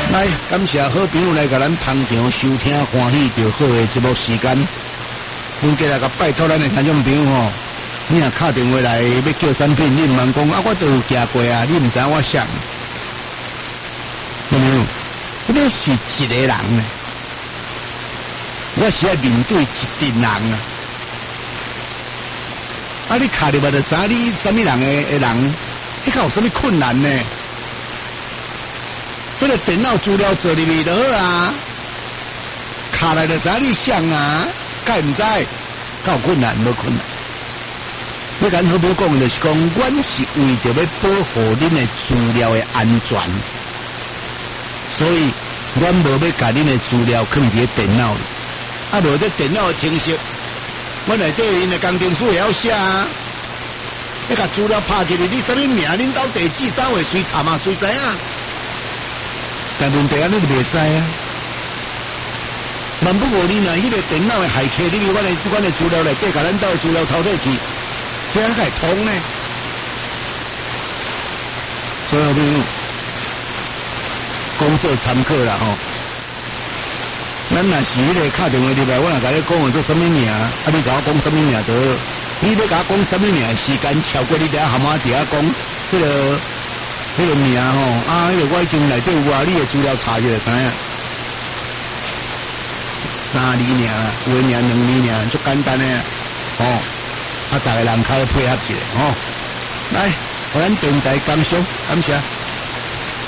来，感谢好朋友来甲咱捧场收听欢喜就好的节目时间。阮今日甲拜托咱的听众朋友吼，你若打电话来要叫产品，你毋通讲啊，我都有行过啊，你毋知我啥？有没有？你是一个人呢，我是要面对一群人啊。啊，你卡入来就知你什么人的人，你看有什么困难呢？这个电脑资料做入去就好啊，卡来就知你想啊，该唔知，够困难无困难。你敢好不讲就是讲，阮是为着要保护恁的资料的安全，所以阮无要甲恁的资料放伫电脑里，啊无这电脑的程式，阮内底因的工程师也要写啊。你甲资料拍进去，你什么名？恁到地址啥位随查嘛，随知啊。但问题安尼就袂使啊！万不过你若迄个电脑的骇客，你阮的资料内底，甲咱兜的资料偷摕去，这样会通呢？所以朋友，工作参考啦吼。咱若是迄个打电话入来，我若甲你讲做什么名，啊你甲我讲什么名就好。你要甲我讲什么名，时间超过你伫遐含仔伫遐讲迄个名吼，啊，迄个我已经内底有啊，你的资料查下就知影。3字尔，有的名2字尔，足简单的哦。啊，大家人较配合一下哦。来，互咱电台感谢，感谢。